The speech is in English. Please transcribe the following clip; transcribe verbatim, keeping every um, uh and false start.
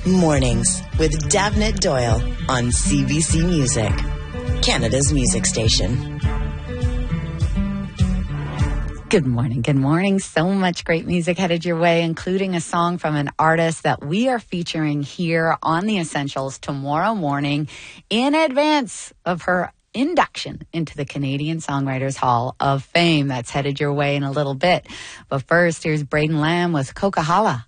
Mornings with Davnit Doyle on C B C Music, Canada's music station. Good morning, good morning. So much great music headed your way, including a song from an artist that we are featuring here on The Essentials tomorrow morning in advance of her induction into the Canadian Songwriters Hall of Fame. That's headed your way in a little bit. But first, here's Braden Lamb with Coca-Cola.